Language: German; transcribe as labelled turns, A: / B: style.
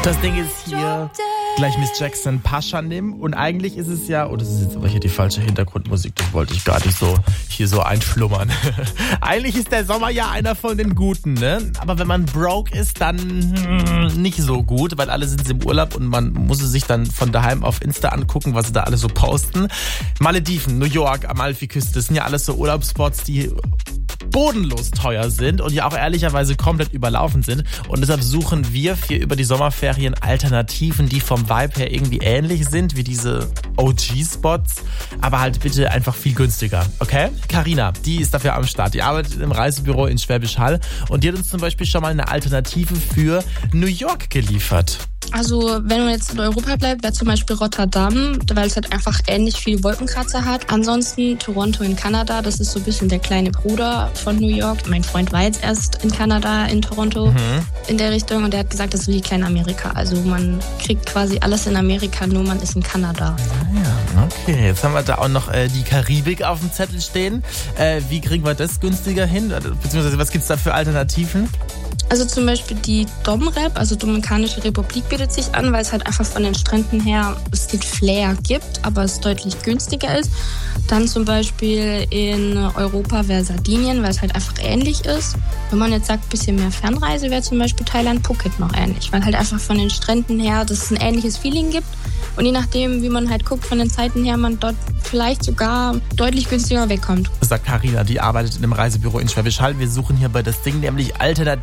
A: Das Ding ist hier gleich Miss Jackson Pascha nehmen und eigentlich ist es ja, das ist jetzt aber hier die falsche Hintergrundmusik, das wollte ich gar nicht so hier so einschlummern. Eigentlich ist der Sommer ja einer von den Guten, ne? Aber wenn man broke ist, dann nicht so gut, weil alle sind im Urlaub und man muss es sich dann von daheim auf Insta angucken, was sie da alle so posten. Malediven, New York, Amalfiküste, das sind ja alles so Urlaubsspots, die bodenlos teuer sind und ja auch ehrlicherweise komplett überlaufen sind. Und deshalb suchen wir für über die Sommerferien Alternativen, die vom Vibe her irgendwie ähnlich sind wie diese OG-Spots, aber halt bitte einfach viel günstiger, okay? Carina, die ist dafür am Start. Die arbeitet im Reisebüro in Schwäbisch Hall und die hat uns zum Beispiel schon mal eine Alternative für New York geliefert.
B: Also wenn man jetzt in Europa bleibt, wäre zum Beispiel Rotterdam, weil es halt einfach ähnlich viele Wolkenkratzer hat. Ansonsten Toronto in Kanada, das ist so ein bisschen der kleine Bruder von New York. Mein Freund war jetzt erst in Kanada, in Toronto, in der Richtung. Und der hat gesagt, das ist wie Klein-Amerika. Also man kriegt quasi alles in Amerika, nur man ist in Kanada.
A: Ja, okay. Jetzt haben wir da auch noch die Karibik auf dem Zettel stehen. Wie kriegen wir das günstiger hin? Beziehungsweise was gibt's da für Alternativen?
B: Also zum Beispiel die Dom-Rep, also Dominikanische Republik, bietet sich an, weil es halt einfach von den Stränden her es den Flair gibt, aber es deutlich günstiger ist. Dann zum Beispiel in Europa wäre Sardinien, weil es halt einfach ähnlich ist. Wenn man jetzt sagt, ein bisschen mehr Fernreise, wäre zum Beispiel Thailand Phuket noch ähnlich, weil halt einfach von den Stränden her das ein ähnliches Feeling gibt. Und je nachdem, wie man halt guckt, von den Zeiten her, man dort vielleicht sogar deutlich günstiger wegkommt.
A: Das sagt Carina, die arbeitet in einem Reisebüro in Schwäbisch Hall. Wir suchen hier bei das Ding nämlich Alternativ